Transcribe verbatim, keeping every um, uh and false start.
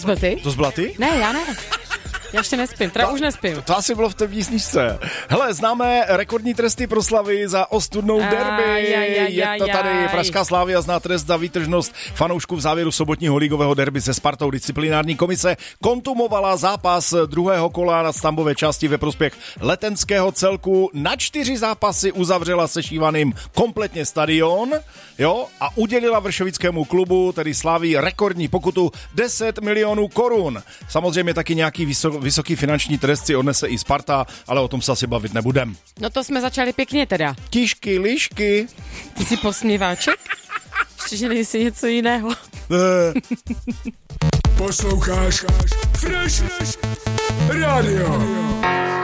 jsi byl ty? To jsi byla ty? Ne, já ne. Já ještě nespím, teda to, už nespím. To, to asi bylo v té písničce. Hele, známe rekordní tresty pro Slavy za ostudnou derby. Je to tady. Pražská Slavia zná trest za výtržnost fanoušků v závěru sobotního ligového derby se Spartou. Disciplinární komise kontumovala zápas druhého kola na stambové části ve prospěch letenského celku. Na čtyři zápasy uzavřela sešívaným kompletně stadion, jo, a udělila vršovickému klubu, tedy Slavii, rekordní pokutu deset milionů korun. Samozřejmě taky nějaký vysoký Vysoký finanční trest si odnese i Sparta, ale o tom se asi bavit nebudem. No to jsme začali pěkně teda. Tišky, lišky. Ty jsi posměváček? Ještě, že nejsi něco jiného. Posloucháš Fresh Radio.